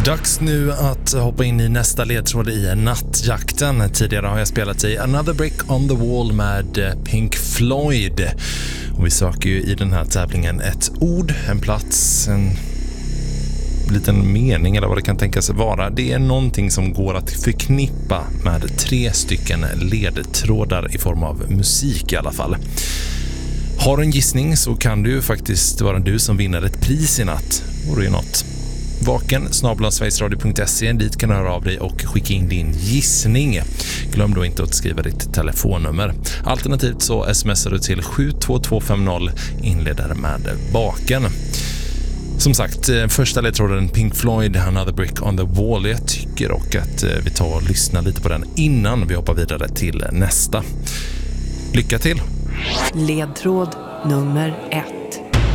Dags nu att hoppa in i nästa ledtråd i nattjakten. Tidigare har jag spelat i Another Brick on the Wall med Pink Floyd. Och vi söker ju i den här tävlingen ett ord, en plats, en liten mening eller vad det kan tänkas vara. Det är någonting som går att förknippa med 3 stycken ledtrådar i form av musik i alla fall. Har du en gissning så kan det ju faktiskt vara du som vinner ett pris i natt. Vore ju något. vaken@sverigesradio.se, dit kan du höra av dig och skicka in din gissning. Glöm då inte att skriva ditt telefonnummer. Alternativt så smsar du till 72250, inleder med vaken. Som sagt, första ledtråden Pink Floyd, Another Brick on the Wall. Jag tycker dock att vi tar och lyssnar lite på den innan vi hoppar vidare till nästa. Lycka till! Ledtråd nummer 1.